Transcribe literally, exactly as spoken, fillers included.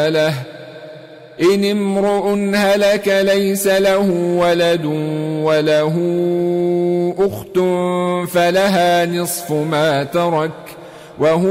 له إن امرؤ هلك ليس له ولد وله أخت فلها نصف ما ترك وهو